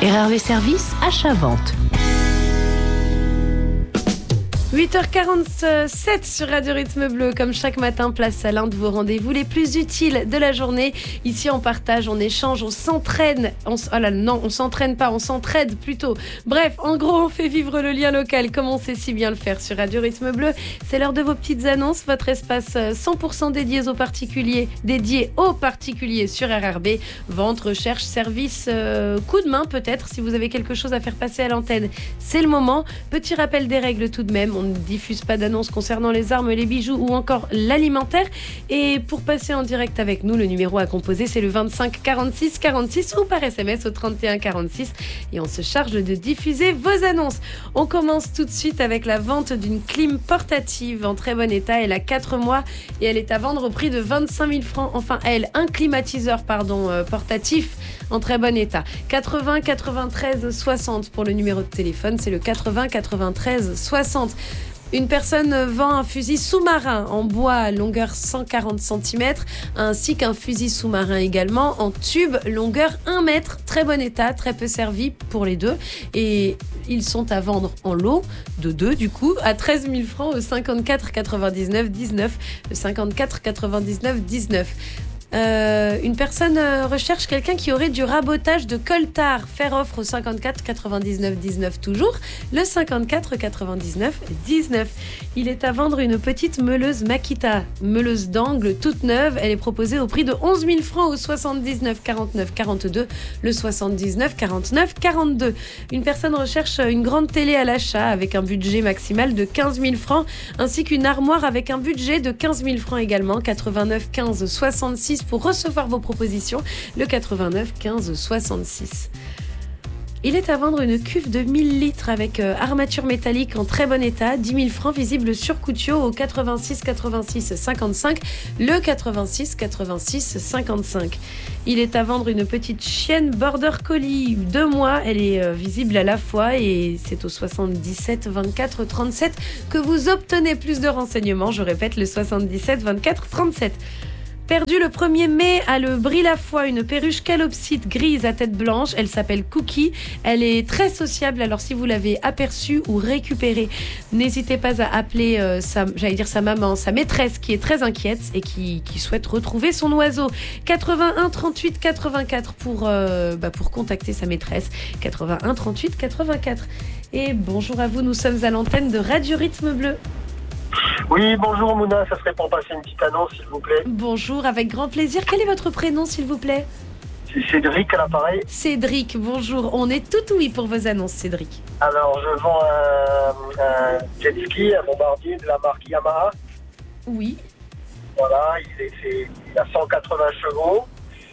RRV Service, achat-vente. 8h47 sur Radio Rythme Bleu. Comme chaque matin, place à l'un de vos rendez-vous les plus utiles de la journée. Ici, on partage, on échange, on s'entraîne. On s'entraîne pas, on s'entraide plutôt. Bref, en gros, on fait vivre le lien local comme on sait si bien le faire sur Radio Rythme Bleu. C'est l'heure de vos petites annonces. Votre espace 100% dédié aux particuliers sur RRB. Vente, recherche, service, coup de main peut-être si vous avez quelque chose à faire passer à l'antenne. C'est le moment. Petit rappel des règles tout de même. On ne diffuse pas d'annonces concernant les armes, les bijoux ou encore l'alimentaire. Et pour passer en direct avec nous, le numéro à composer, c'est le 25 46 46 ou par SMS au 31 46. Et on se charge de diffuser vos annonces. On commence tout de suite avec la vente d'une clim portative en très bon état. Elle a 4 mois et elle est à vendre au prix de 25 000 francs. Enfin, un climatiseur, portatif en très bon état. 80 93 60 pour le numéro de téléphone. C'est le 80 93 60. Une personne vend un fusil sous-marin en bois longueur 140 cm ainsi qu'un fusil sous-marin également en tube longueur 1 mètre. Très bon état, très peu servi pour les deux. Et ils sont à vendre en lot de 2 du coup à 13 000 francs au 54 99 19. Le 54 99 19. Une personne recherche quelqu'un qui aurait du rabotage de coltard. Faire offre au 54 99 19 toujours. Le 54 99 19. Il est à vendre une petite meuleuse Makita, meuleuse d'angle toute neuve. Elle est proposée au prix de 11 000 francs au 79 49 42. Le 79 49 42. Une personne recherche une grande télé à l'achat avec un budget maximal de 15 000 francs ainsi qu'une armoire avec un budget de 15 000 francs également. 89 15 66 pour recevoir vos propositions, le 89 15 66. Il est à vendre une cuve de 1000 litres avec armature métallique en très bon état, 10 000 francs visible sur Coutio au 86 86 55, le 86 86 55. Il est à vendre une petite chienne Border Collie, 2 mois, elle est visible à la fois et c'est au 77 24 37 que vous obtenez plus de renseignements, je répète le 77 24 37. Perdu le 1er mai à Le Brie-la-Foi, une perruche calopsite grise à tête blanche. Elle s'appelle Cookie. Elle est très sociable. Alors si vous l'avez aperçue ou récupérée, n'hésitez pas à appeler sa maman, sa maîtresse qui est très inquiète et qui souhaite retrouver son oiseau. 81 38 84 pour contacter sa maîtresse. 81 38 84. Et bonjour à vous, nous sommes à l'antenne de Radio Rythme Bleu. Oui, bonjour Mouna, ça serait pour passer une petite annonce s'il vous plaît. Bonjour, avec grand plaisir. Quel est votre prénom s'il vous plaît ? C'est Cédric à l'appareil. Cédric, bonjour. On est tout oui pour vos annonces, Cédric. Alors, je vends un jet ski, un bombardier de la marque Yamaha. Oui. Voilà, il a 180 chevaux.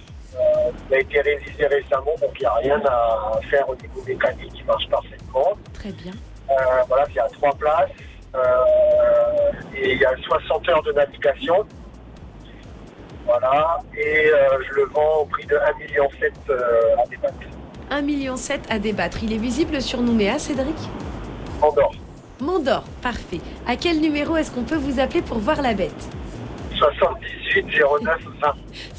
Il a été révisé récemment, donc il n'y a rien à faire au niveau mécanique, il marche parfaitement. Très bien. Voilà, il y a 3 places. Et il y a 60 heures de navigation. Voilà. Et je le vends au prix de 1,7 million à débattre. 1,7 million à débattre. Il est visible sur Nouméa, Cédric ? Mandor, parfait. À quel numéro est-ce qu'on peut vous appeler pour voir la bête ? 78 09 20.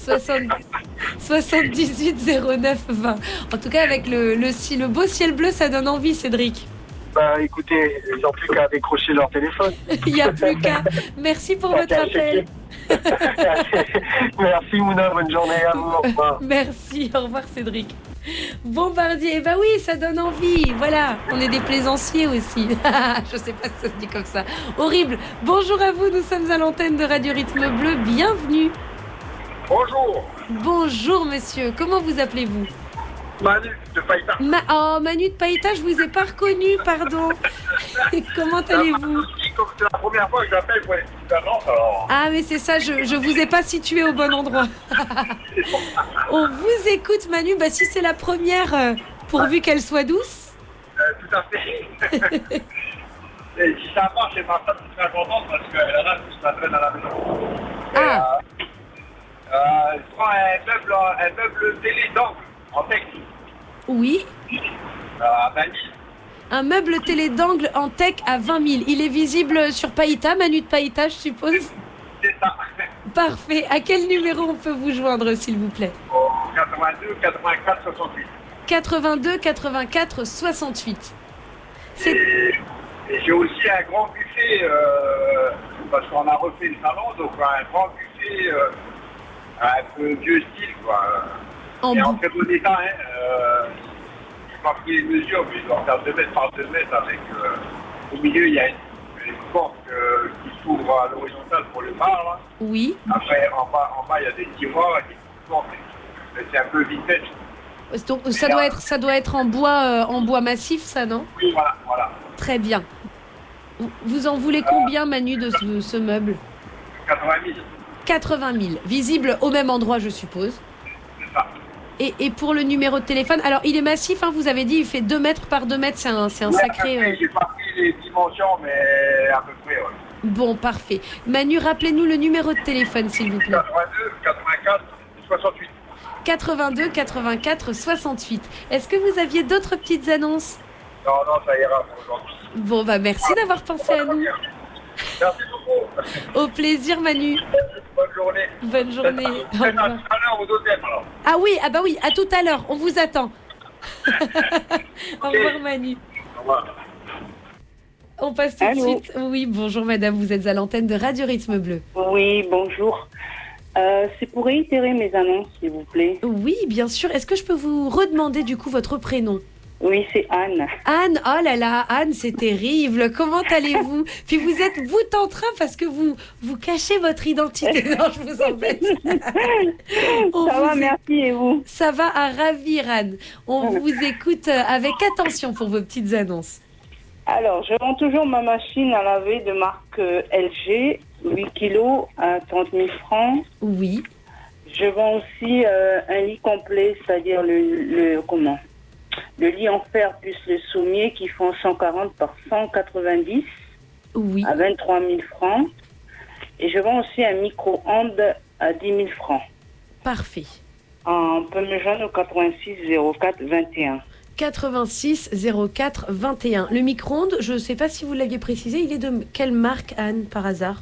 78 09 20. En tout cas, avec le beau ciel bleu, ça donne envie, Cédric. Écoutez, ils n'ont plus qu'à décrocher leur téléphone. Il n'y a plus qu'à. Merci pour votre appel. Merci Mouna, bonne journée à vous. Au revoir. Merci, au revoir Cédric. Bombardier, oui, ça donne envie. Voilà, on est des plaisanciers aussi. Je sais pas si ça se dit comme ça. Horrible. Bonjour à vous, nous sommes à l'antenne de Radio Rythme Bleu. Bienvenue. Bonjour. Bonjour monsieur, comment vous appelez-vous ? Manu de Païta. Manu de Païta, je vous ai pas reconnu, pardon. Comment allez-vous ? C'est la première fois que j'appelle pour les petites annonces, alors... Ah mais c'est ça, je vous ai pas situé au bon endroit. On vous écoute Manu, si c'est la première, pourvu qu'elle soit douce. Tout à fait. Et si ça marche, c'est ma femme qui sera contente parce qu'elle a là, je la traîne à la maison. Je prends un meuble télé d'angle en tech. Oui. À 20 000. Un meuble télé d'angle en tech à 20 000. Il est visible sur Païta, Manu de Païta, je suppose. C'est ça. Parfait. À quel numéro on peut vous joindre, s'il vous plaît ? Au 82 84 68. 82 84 68. Et j'ai aussi un grand buffet, parce qu'on a refait le salon, donc un grand buffet un peu vieux style, quoi. Et en très bon état, hein. Je pas pris les mesures, mais il doit faire 2 mètres par 2 mètres avec... au milieu, il y a une porte qui s'ouvre à l'horizontale pour le bar, là. Oui. Après, en bas, il y a des tiroirs et des petites portes. C'est un peu vintage. Donc, ça doit être en bois massif, ça, non? Oui, voilà. Très bien. Vous en voulez combien, Manu, de ce meuble? 80 000. 80 000. Visible au même endroit, je suppose. C'est ça. Et pour le numéro de téléphone, alors il est massif, hein, vous avez dit, il fait 2 mètres par 2 mètres, c'est un sacré... J'ai pas pris les dimensions, mais à peu près, ouais. Bon, parfait. Manu, rappelez-nous le numéro de téléphone, s'il vous plaît. 82 84 68. 82 84 68. Est-ce que vous aviez d'autres petites annonces? Non, ça ira pour aujourd'hui. Bon, merci d'avoir pensé à nous. Merci beaucoup. Au plaisir, Manu. Bonne journée. Bonne journée. À tout à l'heure au deuxième, alors. Ah oui, à tout à l'heure. On vous attend. Au revoir, Manu. Au revoir. On passe tout de suite. Oui, bonjour, madame. Vous êtes à l'antenne de Radio Rythme Bleu. Oui, bonjour. C'est pour réitérer mes annonces, s'il vous plaît. Oui, bien sûr. Est-ce que je peux vous redemander, du coup, votre prénom? Oui, c'est Anne. Anne, oh là là, Anne, c'est terrible. Comment allez-vous? Puis vous êtes en train parce que vous cachez votre identité. Non, je vous embête. Ça va, merci, et vous? Ça va à ravir, Anne. On vous écoute avec attention pour vos petites annonces. Alors, je vends toujours ma machine à laver de marque LG, 8 kilos à 30 000 francs. Oui. Je vends aussi un lit complet, c'est-à-dire le lit en fer plus le sommier qui font 140 par 190 à 23 000 francs. Et je vends aussi un micro-ondes à 10 000 francs. Parfait. On peut me joindre au 86 04 21. 86 04 21. Le micro-ondes, je ne sais pas si vous l'aviez précisé, il est de quelle marque, Anne, par hasard?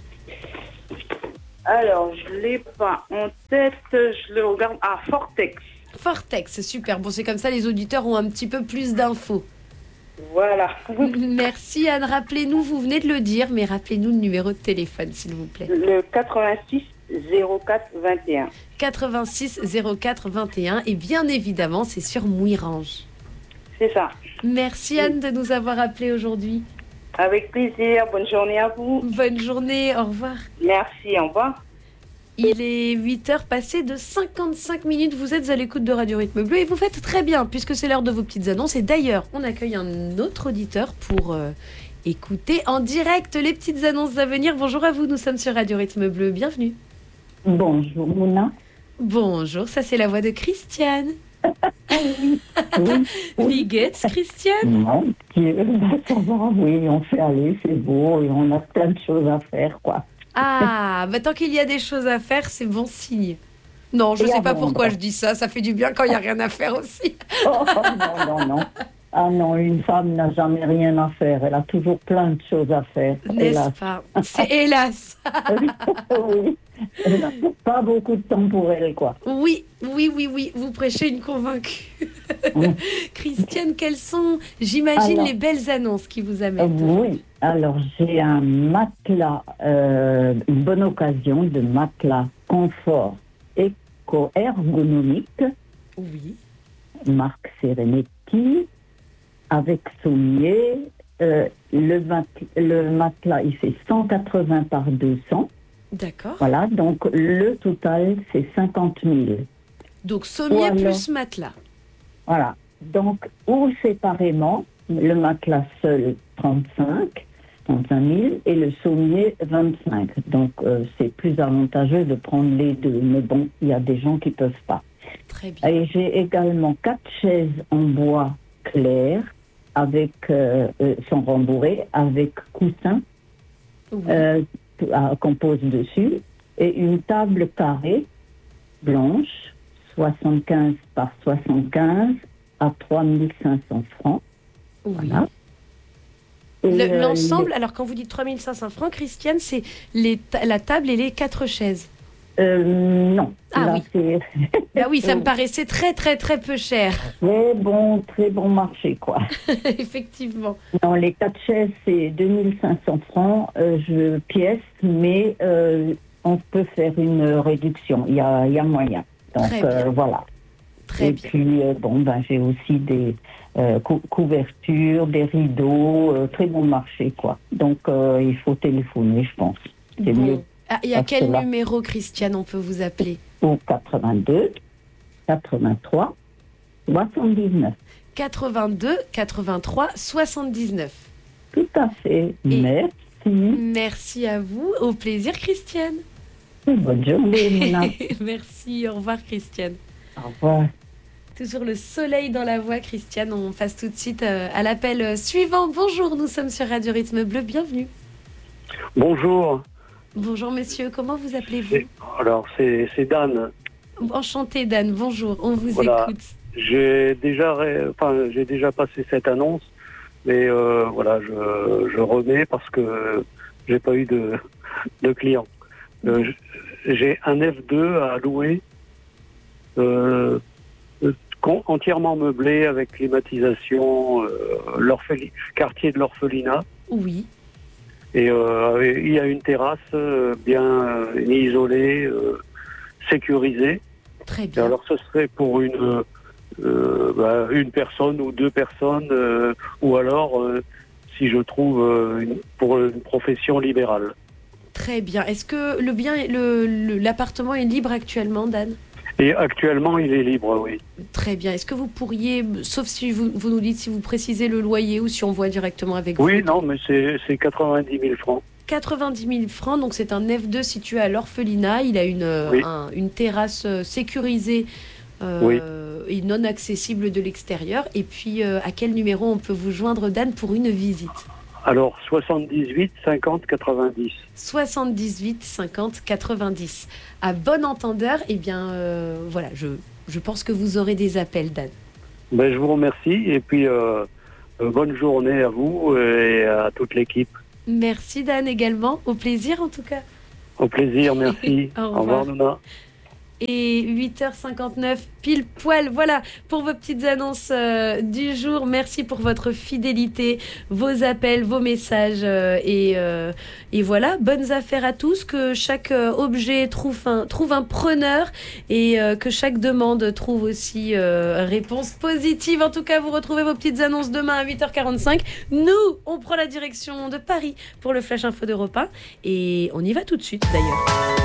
Alors, je ne l'ai pas en tête, je le regarde. Ah, Fortex. Fortex, super. Bon, c'est comme ça, les auditeurs ont un petit peu plus d'infos. Voilà. Merci, Anne. Rappelez-nous, vous venez de le dire, mais rappelez-nous le numéro de téléphone, s'il vous plaît. Le 86 04 21. 86 04 21. Et bien évidemment, c'est sur Mouirange. C'est ça. Merci, Anne, de nous avoir appelés aujourd'hui. Avec plaisir. Bonne journée à vous. Bonne journée. Au revoir. Merci. Au revoir. Il est 8h passées de 55 minutes. Vous êtes à l'écoute de Radio Rythme Bleu et vous faites très bien puisque c'est l'heure de vos petites annonces. Et d'ailleurs, on accueille un autre auditeur pour écouter en direct les petites annonces à venir. Bonjour à vous, nous sommes sur Radio Rythme Bleu. Bienvenue. Bonjour, Mouna. Bonjour, ça c'est la voix de Christiane. Oui. Wie geht's, Christiane? Mon Dieu, ça va, oui, on fait aller, c'est beau et on a plein de choses à faire, quoi. Ah, tant qu'il y a des choses à faire, c'est bon signe. Non, je ne sais pas pourquoi je dis ça, ça fait du bien quand il n'y a rien à faire aussi. Oh, non. Ah non, une femme n'a jamais rien à faire, elle a toujours plein de choses à faire. N'est-ce pas? C'est hélas. Oui, elle n'a pas beaucoup de temps pour elle, quoi. Oui, vous prêchez une convaincue. Christiane, quelles sont, j'imagine, les belles annonces qui vous amènent? Oui, alors j'ai un matelas, une bonne occasion de matelas confort éco-ergonomique. Oui. Marque Serenity, avec sommier. Le matelas, il fait 180 par 200. D'accord. Voilà, donc le total, c'est 50 000. Donc sommier plus matelas. Voilà, donc ou séparément, le matelas seul, 35 000, et le sommier, 25. Donc c'est plus avantageux de prendre les deux. Mais bon, il y a des gens qui ne peuvent pas. Très bien. Et j'ai également 4 chaises en bois clair, avec sont rembourrées, avec coussin qu'on pose dessus, et une table carrée blanche 75 par 75 à 3 500 francs. Oui. Voilà. L'ensemble, alors quand vous dites 3 500 francs, Christiane, c'est la table et les 4 chaises. Non. Ah là, oui. Bah oui, ça me paraissait très très très peu cher. Très bon marché, quoi. Effectivement. Non, les 4 chaises, c'est 2500 francs pièce, mais on peut faire une réduction. Il y a moyen. Donc, voilà. Très bien. Puis, j'ai aussi des couvertures, des rideaux, très bon marché, quoi. Donc, il faut téléphoner, je pense. C'est mieux. Ah, et à quel numéro, Christiane, on peut vous appeler? Au 82 83 79. 82 83 79. Tout à fait. Merci. Merci à vous. Au plaisir, Christiane. Bonne journée, Nina. Merci. Au revoir, Christiane. Au revoir. Toujours le soleil dans la voix, Christiane. On passe tout de suite à l'appel suivant. Bonjour, nous sommes sur Radio Rythme Bleu. Bienvenue. Bonjour. Bonjour, monsieur. Comment vous appelez-vous? Alors, c'est Dan. Enchanté, Dan. Bonjour. On vous écoute. J'ai déjà passé cette annonce, mais je remets parce que j'ai pas eu de clients. J'ai un F2 à louer, entièrement meublé avec climatisation, quartier de l'orphelinat. Oui. Et il y a une terrasse bien isolée, sécurisée. Très bien. Et alors, ce serait pour une personne ou 2 personnes, ou alors, si je trouve, pour une profession libérale. Très bien. Est-ce que l'appartement est libre actuellement, Dan? Et actuellement, il est libre, oui. Très bien. Est-ce que vous pourriez, sauf si vous nous dites si vous précisez le loyer ou si on voit directement avec vous? Oui, non, mais c'est 90 000 francs. 90 000 francs, donc c'est un F2 situé à l'orphelinat. Il a une terrasse sécurisée et non accessible de l'extérieur. Et puis, à quel numéro on peut vous joindre, Dan, pour une visite? Alors, 78 50 90. 78 50 90. À bon entendeur, eh bien, voilà, je pense que vous aurez des appels, Dan. Ben, je vous remercie et puis bonne journée à vous et à toute l'équipe. Merci, Dan, également. Au plaisir, en tout cas. Au plaisir, merci. Au revoir. Au revoir, Nona. Et 8h59, pile poil, voilà, pour vos petites annonces du jour. Merci pour votre fidélité, vos appels, vos messages. Et voilà, bonnes affaires à tous, que chaque objet trouve un preneur et que chaque demande trouve aussi réponse positive. En tout cas, vous retrouvez vos petites annonces demain à 8h45. Nous, on prend la direction de Paris pour le Flash Info d'Europe 1 et on y va tout de suite d'ailleurs.